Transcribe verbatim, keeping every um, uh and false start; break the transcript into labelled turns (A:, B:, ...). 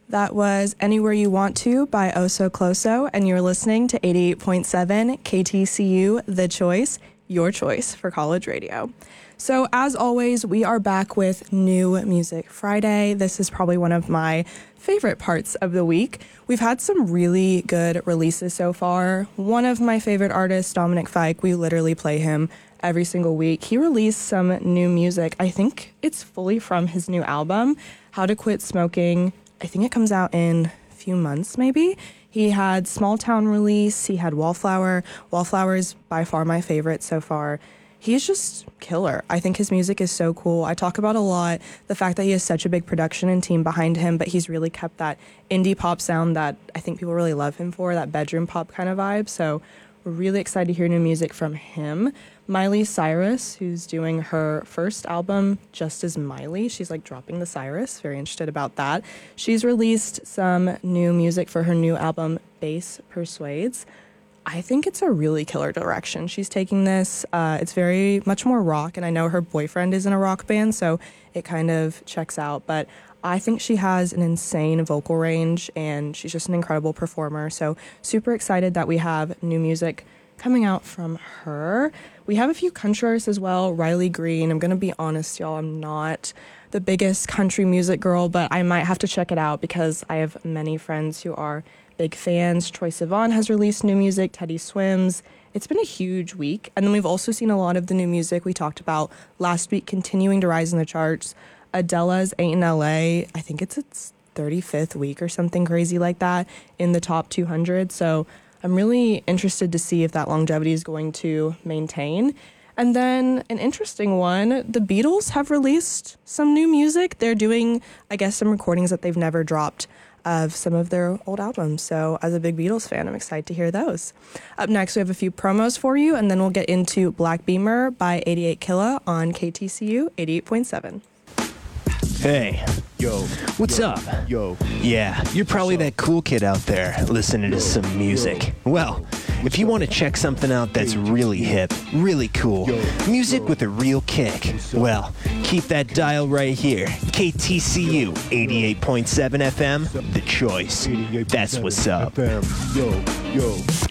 A: That was Anywhere You Want To by Oso Closo, and you're listening to eighty-eight point seven K T C U, The Choice, your choice for college radio. So as always, we are back with New Music Friday. This is probably one of my favorite parts of the week. We've had some really good releases so far. One of my favorite artists, Dominic Fike, we literally play him every single week. He released some new music. I think it's fully from his new album, How to Quit Smoking. I think it comes out in a few months, maybe. He had Small Town release. He had Wallflower. Wallflower is by far my favorite so far. He's just killer. I think his music is so cool. I talk about a lot the fact that he has such a big production and team behind him, but he's really kept that indie pop sound that I think people really love him for, that bedroom pop kind of vibe. So we're really excited to hear new music from him. Miley Cyrus, who's doing her first album just as Miley. She's like dropping the Cyrus. Very interested about that. She's released some new music for her new album, Bass Persuades. I think it's a really killer direction she's taking this. Uh, it's very much more rock, and I know her boyfriend is in a rock band, so it kind of checks out. But I think she has an insane vocal range, and she's just an incredible performer. So super excited that we have new music coming out from her. We have a few country artists as well. Riley Green. I'm going to be honest, y'all. I'm not the biggest country music girl, but I might have to check it out because I have many friends who are big fans. Troye Sivan has released new music. Teddy Swims. It's been a huge week. And then we've also seen a lot of the new music we talked about last week continuing to rise in the charts. Adele's Ain't in L A. I think it's its thirty-fifth week or something crazy like that in the top two hundred. So I'm really interested to see if that longevity is going to maintain. And then an interesting one, the Beatles have released some new music. They're doing, I guess, some recordings that they've never dropped of some of their old albums. So as a big Beatles fan, I'm excited to hear those. Up next, we have a few promos for you, and then we'll get into Black Beamer by eighty-eight Killa on K T C U eighty-eight point seven.
B: Hey.
C: Yo.
B: What's
C: yo,
B: up?
C: Yo.
B: Yeah, you're probably that cool kid out there listening to some music. Well, if you want to check something out that's really hip, really cool, music with a real kick, well, keep that dial right here. K T C U eighty-eight point seven F M, The Choice. That's what's up.
C: Yo, yo.